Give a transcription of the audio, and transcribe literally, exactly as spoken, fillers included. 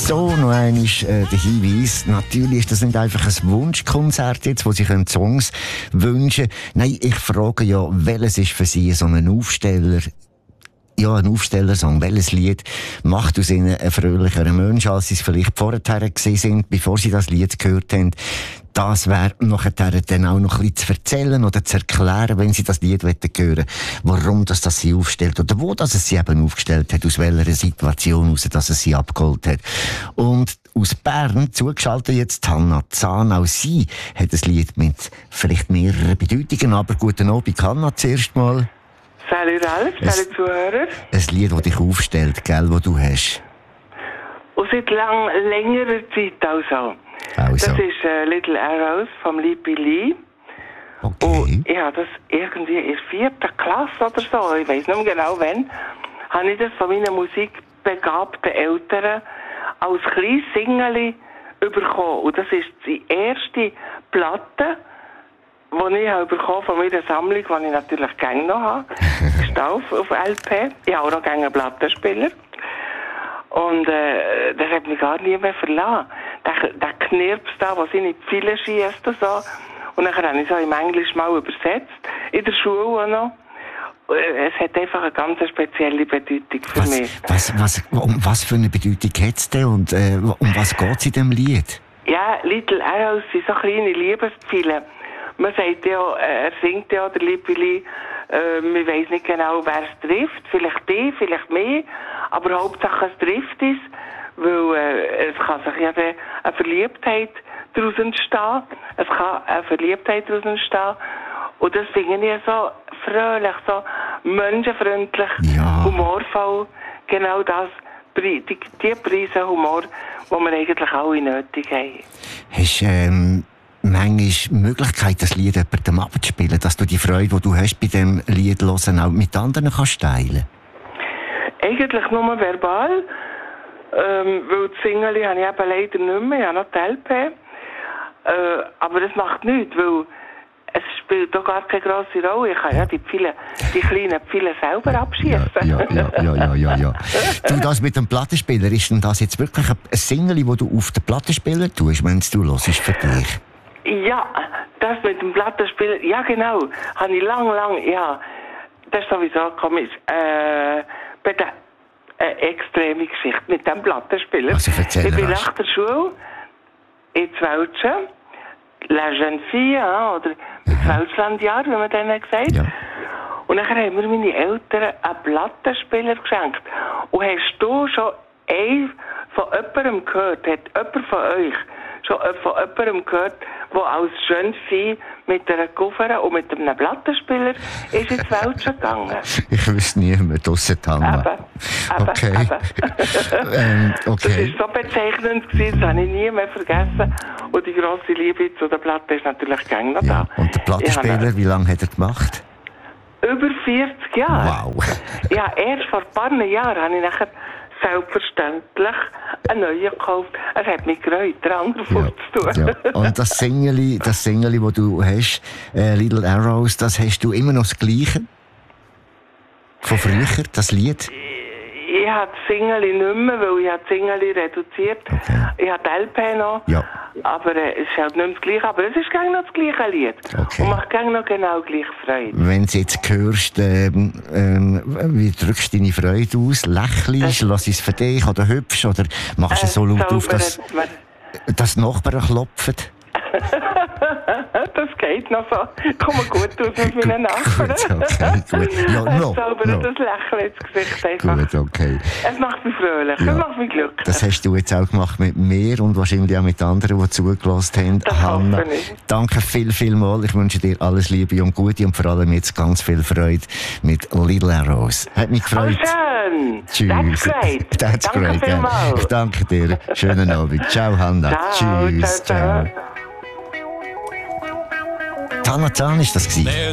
So, noch einmal äh, der Hinweis. Natürlich ist das nicht einfach ein Wunschkonzert jetzt, wo Sie können Songs wünschen können. Nein, ich frage ja, welches ist für Sie so ein Aufsteller? Ja, ein Aufstellersong. Welches Lied macht aus Ihnen einen fröhlicheren Mensch, als Sie es vielleicht vorher gewesen sind, bevor Sie das Lied gehört haben? Das wäre nachher dann auch noch ein bisschen zu erzählen oder zu erklären, wenn Sie das Lied hören wollen, warum das, das Sie aufstellt oder wo das es Sie eben aufgestellt hat, aus welcher Situation heraus, dass es Sie abgeholt hat. Und aus Bern zugeschaltet jetzt Hanna Zahn. Auch sie hat ein Lied mit vielleicht mehreren Bedeutungen, aber guten Abend, Hanna, zuerst mal. Salut Ralf, salut Zuhörer. Ein Lied, das dich aufstellt, gell, das du hast. Und seit lang, längerer Zeit also. Also. Das ist äh, Little Arrows vom Lipi Lee. Okay. Und ja, das irgendwie in der vierten Klasse oder so, ich weiss nicht mehr genau wann, habe ich das von meinen musikbegabten Eltern als kleines Singerli bekommen. Und das ist die erste Platte, die ich habe bekommen von meiner Sammlung, die ich natürlich gerne noch habe. Ist auf, auf L P. Ich habe auch noch gerne einen Plattenspieler. Und äh, das hat mich gar nie mehr verlassen. Der, der Knirps da, der seine Pfeile schiesst und so. Und dann habe ich es auch im Englisch mal übersetzt. In der Schule auch noch. Es hat einfach eine ganz spezielle Bedeutung für was, mich. Was, was, um was für eine Bedeutung hat es denn und äh, um was geht es in diesem Lied? Ja, Little Arrows sind so kleine Liebespfeile. Man sagt ja, er singt ja, der Lippili, äh, man weiss nicht genau, wer es trifft. Vielleicht die, vielleicht mehr. Aber Hauptsache es trifft es, weil äh, es kann sich ja eine Verliebtheit daraus entstehen. Es kann eine Verliebtheit daraus entstehen. Und das finde ich so fröhlich, so menschenfreundlich, ja. humorvoll. Genau das, die, die Preise Humor, die wir eigentlich alle nötig haben. Hast du ähm, manchmal Möglichkeit, das Lied jemandem abzuspielen, dass du die Freude, die du hast bei diesem Lied hören, auch mit anderen kannst teilen? Eigentlich nur verbal, ähm, weil die Single habe ich eben leider nicht mehr, ich habe noch die L P. Äh, aber das macht nichts, weil es spielt doch gar keine grosse Rolle. Ich kann ja die, Pfeile, die kleinen Pfeile selber abschießen. Ja, ja, ja, ja, ja, ja. Du, das mit dem Plattenspieler, ist denn das jetzt wirklich ein Single, das du auf den Plattenspieler tust, wenn du hörst, für dich? Ja, das mit dem Plattenspieler, ja genau, habe ich lang, lang, ja, das ist sowieso komisch, äh, bei der äh, extreme Geschichte mit dem Plattenspieler. Also erzähl ich bin rasch. nach der Schule in Zwölschen, La Jeune Fille, hein, oder Zwölschlandjahr, wie man denen gesagt. Ja. Und dann haben mir meine Eltern einen Plattenspieler geschenkt. Und hast du schon einen von jemandem gehört, hat jemand von euch schon von jemandem gehört, der als Jeune Fille mit einer Koffer und mit einem Plattenspieler ist ins Wäldchen gegangen? Ich wüsste niemand, ausser Hanna. Eben, eben, Okay. eben. ähm, Das okay. war so bezeichnend, gewesen, das habe ich nie mehr vergessen. Und die grosse Liebe zu der Platte ist natürlich gängig noch Ja. da. Und der Plattenspieler, wie lange hat er gemacht? Über vierzig Jahre. Wow. Ja, erst vor ein paar Jahren habe ich nachher selbstverständlich einen neuen gekauft. Es hat mich gereut, den anderen vorzutun. Ja. Und das Singeli, das Singeli, das du hast, äh, Little Arrows, das hast du immer noch das Gleiche? Von früher, das Lied? Ich habe das Singeli nicht mehr, weil ich habe das Singeli reduziert. Okay. Ich habe die L P noch. Ja. Aber äh, es ist halt nicht mehr das Gleiche. Aber es ist gerne noch das gleiche Lied. Okay. Und macht gerne noch genau gleich Freude. Wenn du jetzt hörst, ähm, ähm, wie drückst du deine Freude aus? Lächelst, lass es für dich oder hübsch? Oder machst du Äh, so laut auf, dass, zaubert man. dass die Nachbarn klopfen? Das geht noch so. Komm mal gut aus mit meinen Nachbarn. Gut, okay, gut. Ja, no, Es zaubert no. das Lächeln ins Gesicht einfach. Gut, okay. Es macht mich fröhlich, Ja. es macht mich glücklich. Das hast du jetzt auch gemacht mit mir und wahrscheinlich auch mit anderen, die zugelassen haben. Das Hanna, hoffe ich. danke viel, viel mal. Ich wünsche dir alles Liebe und Gute und vor allem jetzt ganz viel Freude mit Little Arrows. Hat mich Oh, gefreut. schön. Tschüss. That's great. That's Danke great. Ja. vielmals. Ich danke dir. Schönen Abend. Ciao, Hanna. Ciao, Tschüss. ciao, ciao. Hanna Zahn ist das gewesen.